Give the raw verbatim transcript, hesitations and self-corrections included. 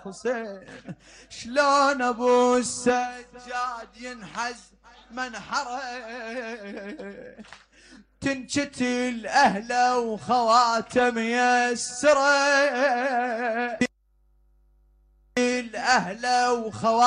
حسين شلون ابو السجاد ينحز منحره تنشت الاهله وخواتم يسره الاهله وخواتم